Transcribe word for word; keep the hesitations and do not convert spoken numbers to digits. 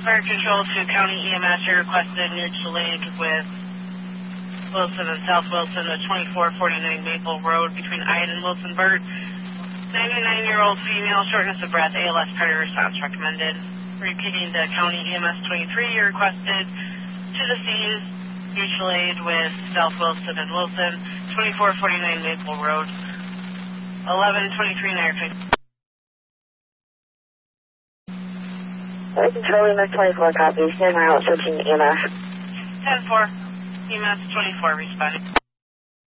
Fire Control to County E M S, you requested mutual aid with Wilson and South Wilson at twenty-four forty-nine Maple Road between Ide and Wilson Burt. ninety-nine-year-old female, shortness of breath, A L S, prior response recommended. Repeating to County E M S twenty-three, you requested to the scene mutual aid with South Wilson and Wilson, twenty-four forty-nine Maple Road, eleven twenty-three Niagara. Control E M S twenty-four, copy. Stand by, out searching E M S. ten four, E M S twenty-four responding.